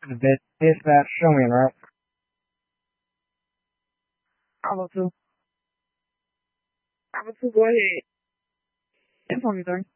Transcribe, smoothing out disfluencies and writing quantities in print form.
That dispatch showing, right? Bravo 2. Bravo 2, go ahead. Inform me, sir.